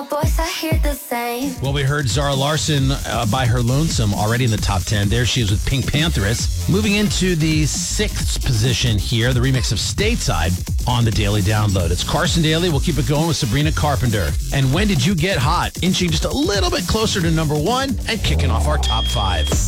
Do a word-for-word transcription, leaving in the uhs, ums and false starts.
boys, I hear the same. Well, we heard Zara Larsson uh, by her lonesome already in the top ten. There she is with Pink Pantheress. Moving into the sixth position here, the remix of Stateside on the Daily Download. It's Carson Daly. We'll keep it going with Sabrina Carpenter. And When Did You Get Hot? Inching just a little bit closer to number one and kicking off our top five.